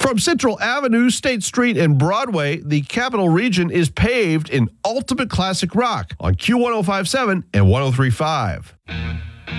From Central Avenue, State Street, and Broadway, the Capital Region is paved in ultimate classic rock on Q1057 and 1035.